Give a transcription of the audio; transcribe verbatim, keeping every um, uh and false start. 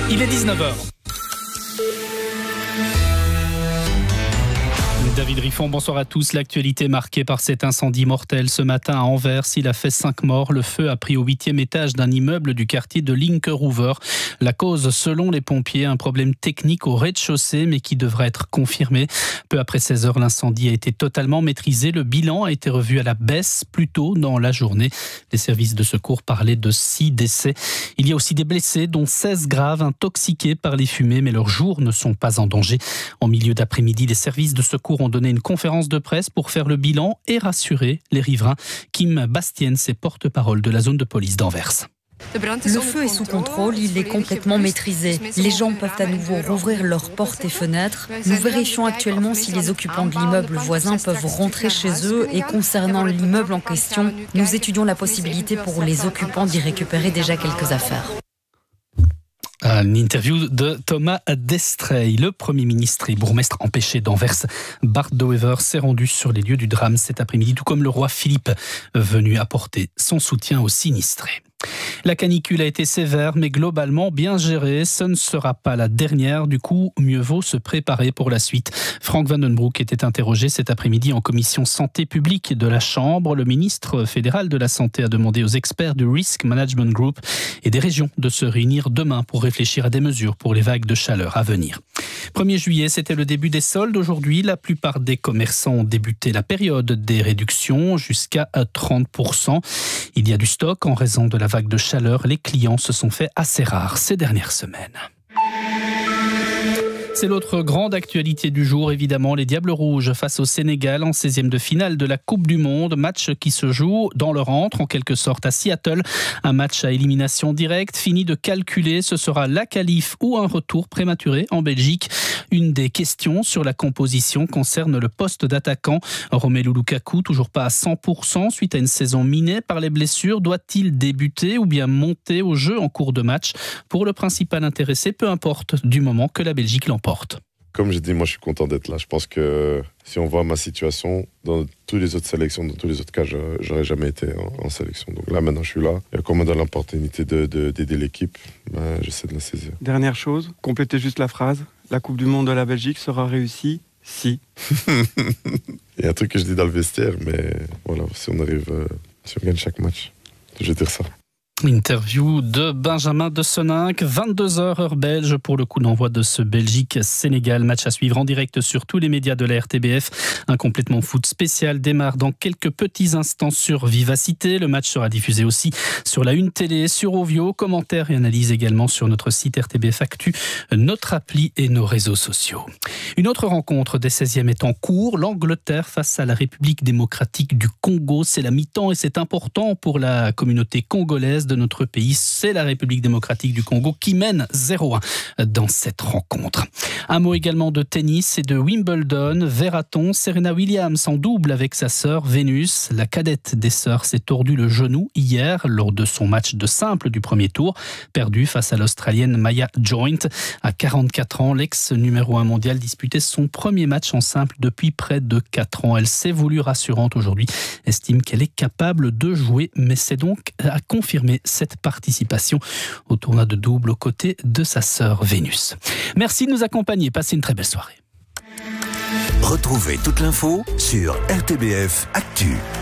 Il est dix-neuf heures. David Riffon, bonsoir à tous. L'actualité marquée par cet incendie mortel ce matin à Anvers. Il a fait cinq morts. Le feu a pris au huitième étage d'un immeuble du quartier de Linkeroever. La cause, selon les pompiers, un problème technique au rez-de-chaussée, mais qui devrait être confirmé. Peu après seize heures, l'incendie a été totalement maîtrisé. Le bilan a été revu à la baisse plus tôt dans la journée. Les services de secours parlaient de six décès. Il y a aussi des blessés, dont seize graves, intoxiqués par les fumées, mais leurs jours ne sont pas en danger. En milieu d'après-midi, les services de secours ont donné une conférence de presse pour faire le bilan et rassurer les riverains. Kim Bastiens est porte-parole de la zone de police d'Anvers. Le feu est sous contrôle, il est complètement maîtrisé. Les gens peuvent à nouveau rouvrir leurs portes et fenêtres. Nous vérifions actuellement si les occupants de l'immeuble voisin peuvent rentrer chez eux et concernant l'immeuble en question, nous étudions la possibilité pour les occupants d'y récupérer déjà quelques affaires. Une interview de Thomas Destrey. Le Premier ministre et bourgmestre empêché d'Anvers, Bart De Wever, s'est rendu sur les lieux du drame cet après-midi, tout comme le roi Philippe, venu apporter son soutien aux sinistrés. La canicule a été sévère, mais globalement bien gérée. Ce ne sera pas la dernière. Du coup, mieux vaut se préparer pour la suite. Frank Vandenbroek était interrogé cet après-midi en commission santé publique de la Chambre. Le ministre fédéral de la Santé a demandé aux experts du Risk Management Group et des régions de se réunir demain pour réfléchir à des mesures pour les vagues de chaleur à venir. premier juillet, c'était le début des soldes. Aujourd'hui, la plupart des commerçants ont débuté la période des réductions jusqu'à trente pour cent. Il y a du stock en raison de la vague de chaleur. Les clients se sont fait assez rares ces dernières semaines. C'est l'autre grande actualité du jour, évidemment, les Diables Rouges face au Sénégal en seizième de finale de la Coupe du Monde. Match qui se joue dans leur antre, en quelque sorte, à Seattle. Un match à élimination directe, fini de calculer. Ce sera la qualif ou un retour prématuré en Belgique. Une des questions sur la composition concerne le poste d'attaquant. Romelu Lukaku, toujours pas à cent pour cent suite à une saison minée par les blessures. Doit-il débuter ou bien monter au jeu en cours de match? Pour le principal intéressé, peu importe, du moment que la Belgique l'emporte. Comme je dis, moi je suis content d'être là. Je pense que si on voit ma situation, dans toutes les autres sélections, dans tous les autres cas, je n'aurais jamais été en, en sélection. Donc là, maintenant je suis là. Et comme on donne l'opportunité de, de, d'aider l'équipe, ben, j'essaie de la saisir. Dernière chose, complétez juste la phrase. La Coupe du Monde de la Belgique sera réussie si... Il y a un truc que je dis dans le vestiaire, mais voilà, si on arrive, euh, si on gagne chaque match, je vais dire ça. Interview de Benjamin de Soninck, vingt-deux heures heure belge pour le coup d'envoi de ce Belgique-Sénégal. Match à suivre en direct sur tous les médias de la R T B F. Un complètement foot spécial démarre dans quelques petits instants sur Vivacité. Le match sera diffusé aussi sur la Une Télé, sur Ovio. Commentaires et analyses également sur notre site R T B F Actu, notre appli et nos réseaux sociaux. Une autre rencontre des seizièmes est en cours. L'Angleterre face à la République démocratique du Congo. C'est la mi-temps et c'est important pour la communauté congolaise de notre pays. C'est la République démocratique du Congo qui mène zéro un dans cette rencontre. Un mot également de tennis et de Wimbledon. Verra-t-on Serena Williams en double avec sa sœur Vénus? La cadette des sœurs s'est tordu le genou hier lors de son match de simple du premier tour, perdu face à l'Australienne Maya Joint. À quarante-quatre ans, l'ex numéro un mondial disputait son premier match en simple depuis près de quatre ans. Elle s'est voulue rassurante aujourd'hui, estime qu'elle est capable de jouer, mais c'est donc à confirmer cette participation au tournoi de double aux côtés de sa sœur Vénus. Merci de nous accompagner. Passez une très belle soirée. Retrouvez toute l'info sur R T B F Actu.